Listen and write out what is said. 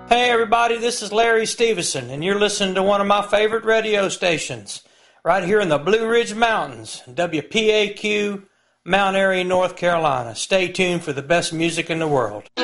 Hey everybody, this is Larry Stevenson, and you're listening to one of my favorite radio stations, right here in the Blue Ridge Mountains, WPAQ, Mount Airy, North Carolina. Stay tuned for the best music in the world.